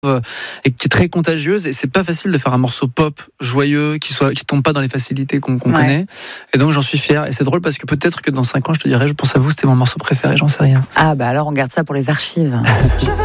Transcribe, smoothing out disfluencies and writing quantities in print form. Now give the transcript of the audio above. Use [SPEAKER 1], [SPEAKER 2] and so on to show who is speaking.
[SPEAKER 1] et qui est très contagieuse, et c'est pas facile de faire un morceau pop joyeux qui tombe pas dans les facilités qu'on connaît, et donc j'en suis fier. Et c'est drôle parce que peut-être que dans 5 ans je te dirai je pense à vous, c'était mon morceau préféré, j'en sais rien.
[SPEAKER 2] Ah bah alors on garde ça pour les archives.